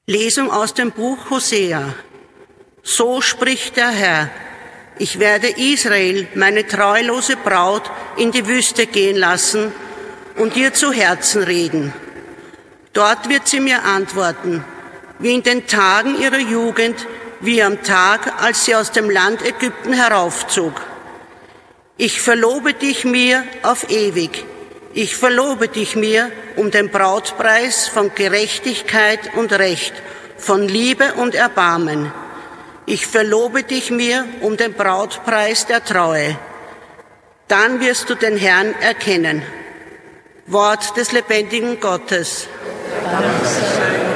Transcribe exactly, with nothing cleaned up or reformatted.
Lesung aus dem Buch Hosea. So spricht der Herr: Ich werde Israel, meine treulose Braut, in die Wüste gehen lassen und ihr zu Herzen reden. Dort wird sie mir antworten, wie in den Tagen ihrer Jugend, wie am Tag, als sie aus dem Land Ägypten heraufzog. Ich verlobe dich mir auf ewig. Ich verlobe dich mir um den Brautpreis von Gerechtigkeit und Recht, von Liebe und Erbarmen. Ich verlobe dich mir um den Brautpreis der Treue. Dann wirst du den Herrn erkennen. Wort des lebendigen Gottes. Dank sei